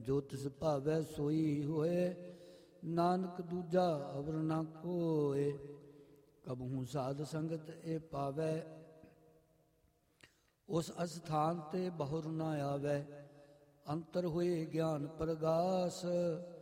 ਜੋ ਤਿਸ ਭਾਵੈ ਸੋਈ ਹੋਏ, ਨਾਨਕ ਦੂਜਾ ਅਵਰ ਨਾ ਕੋਏ। ਕਬਹੂ ਸਾਧ ਸੰਗਤ ਇਹ ਪਾਵੈ, ਉਸ ਅਸਥਾਨ ਤੇ ਬਹੁਰ ਨਾ ਆਵੈ। ਅੰਤਰ ਹੋਏ ਗਿਆਨ ਪ੍ਰਗਾਸ,